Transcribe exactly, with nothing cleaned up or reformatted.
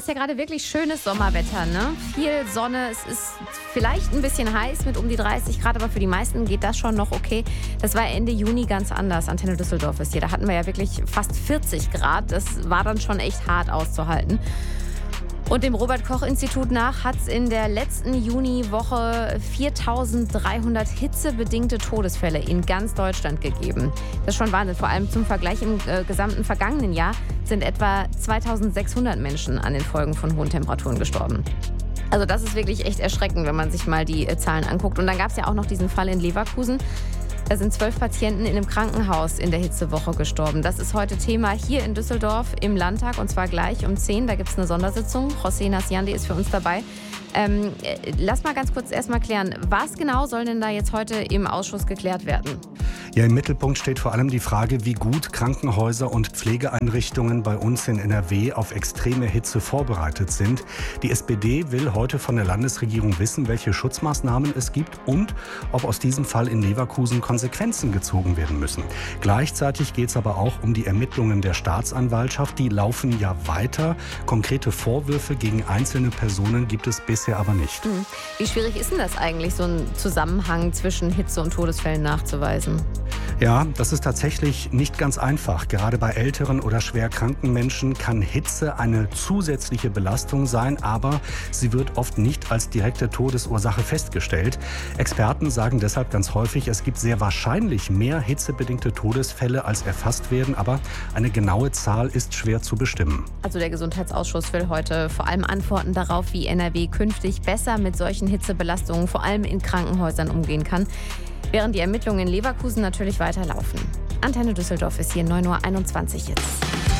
ist ja gerade wirklich schönes Sommerwetter, ne? Viel Sonne, es ist vielleicht ein bisschen heiß mit um die dreißig Grad, aber für die meisten geht das schon noch okay. Das war Ende Juni ganz anders. Antenne Düsseldorf ist hier. Da hatten wir ja wirklich fast vierzig Grad. Das war dann schon echt hart auszuhalten. Und dem Robert-Koch-Institut nach hat es in der letzten Juniwoche viertausenddreihundert hitzebedingte Todesfälle in ganz Deutschland gegeben. Das ist schon Wahnsinn. Vor allem zum Vergleich im äh, gesamten vergangenen Jahr sind etwa zweitausendsechshundert Menschen an den Folgen von hohen Temperaturen gestorben. Also das ist wirklich echt erschreckend, wenn man sich mal die äh, Zahlen anguckt. Und dann gab es ja auch noch diesen Fall in Leverkusen. Da sind zwölf Patienten in einem Krankenhaus in der Hitzewoche gestorben. Das ist heute Thema hier in Düsseldorf im Landtag und zwar gleich um zehn. Da gibt es eine Sondersitzung. José Nasciandi ist für uns dabei. Ähm, lass mal ganz kurz erstmal klären, was genau soll denn da jetzt heute im Ausschuss geklärt werden? Ja, im Mittelpunkt steht vor allem die Frage, wie gut Krankenhäuser und Pflegeeinrichtungen bei uns in N R W auf extreme Hitze vorbereitet sind. Die S P D will heute von der Landesregierung wissen, welche Schutzmaßnahmen es gibt und ob aus diesem Fall in Leverkusen Konsequenzen gezogen werden müssen. Gleichzeitig geht es aber auch um die Ermittlungen der Staatsanwaltschaft. Die laufen ja weiter. Konkrete Vorwürfe gegen einzelne Personen gibt es bisher aber nicht. Wie schwierig ist denn das eigentlich, so einen Zusammenhang zwischen Hitze und Todesfällen nachzuweisen? Ja, das ist tatsächlich nicht ganz einfach. Gerade bei älteren oder schwer kranken Menschen kann Hitze eine zusätzliche Belastung sein, aber sie wird oft nicht als direkte Todesursache festgestellt. Experten sagen deshalb ganz häufig, es gibt sehr wahrscheinlich mehr hitzebedingte Todesfälle, als erfasst werden, aber eine genaue Zahl ist schwer zu bestimmen. Also der Gesundheitsausschuss will heute vor allem Antworten darauf, wie N R W künftig besser mit solchen Hitzebelastungen, vor allem in Krankenhäusern, umgehen kann. Während die Ermittlungen in Leverkusen natürlich weiterlaufen. Antenne Düsseldorf ist hier neun Uhr einundzwanzig jetzt.